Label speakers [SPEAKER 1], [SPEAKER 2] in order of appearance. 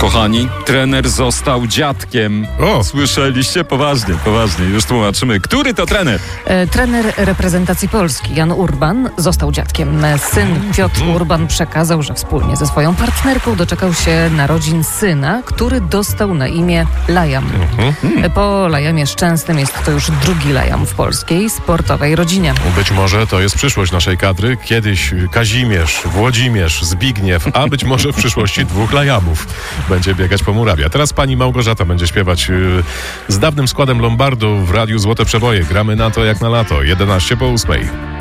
[SPEAKER 1] Kochani, trener został dziadkiem.
[SPEAKER 2] O!
[SPEAKER 1] Słyszeliście? Poważnie. Już tłumaczymy. Który to trener?
[SPEAKER 3] Trener reprezentacji Polski Jan Urban został dziadkiem. Syn Piotr Urban przekazał, że wspólnie ze swoją partnerką doczekał się narodzin syna, który dostał na imię Lajam. Po Lajamie Szczęsnym jest to już drugi Lajam w polskiej sportowej rodzinie.
[SPEAKER 2] Być może to jest przyszłość naszej kadry. Kiedyś Kazimierz, Włodzimierz, Zbigniew, a być może w przyszłości 2 Lajamów będzie biegać po murawie. A teraz pani Małgorzata będzie śpiewać z dawnym składem Lombardu w Radiu Złote Przeboje. Gramy na to jak na lato. 11 po 8.